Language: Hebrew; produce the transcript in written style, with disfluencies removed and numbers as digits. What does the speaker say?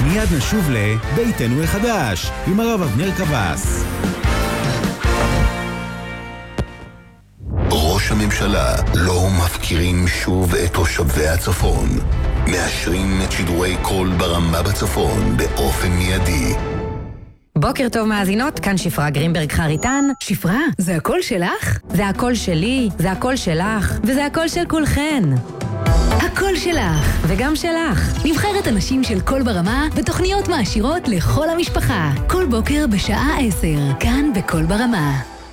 מיד נשוב לביתנו החדש עם הרב אבנר קבס. ראש הממשלה לא מפקירים שוב את תושבי הצפון. מאשרים את שידורי קול ברמה בצפון באופן מיידי. בוקר טוב מאזינות, כאן שפרה גרינברג חריטן. שפרה, זה הכל שלך? זה הכל שלי, זה הכל שלך, וזה הכל של כולכן. הכל שלך. וגם שלך. נבחרת אנשים של קול ברמה ותוכניות מעשירות לכל המשפחה. כל בוקר בשעה 10, כאן בקול ברמה.